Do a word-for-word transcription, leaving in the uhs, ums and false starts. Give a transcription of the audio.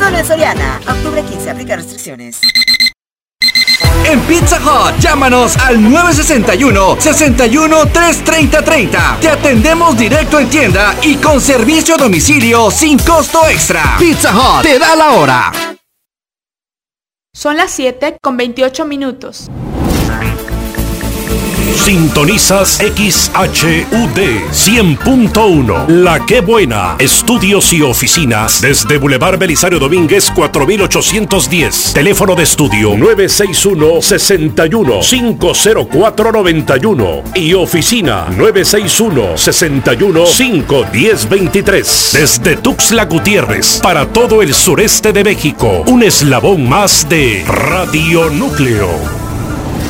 Solo en Soriana. Octubre quince, aplica restricciones. En Pizza Hut, llámanos al nueve seis uno, seis uno, tres tres cero tres cero. Te atendemos directo en tienda y con servicio a domicilio sin costo extra. Pizza Hut te da la hora. Son las siete con veintiocho minutos. Sintonizas X H U D cien punto uno. La Qué Buena. Estudios y oficinas desde Boulevard Belisario Domínguez cuatro mil ochocientos diez. Teléfono de estudio nueve seis uno, seis uno, cinco cero cuatro nueve uno y oficina nueve seis uno, seis uno, cinco uno cero dos tres. Desde Tuxtla Gutiérrez para todo el sureste de México. Un eslabón más de Radio Núcleo.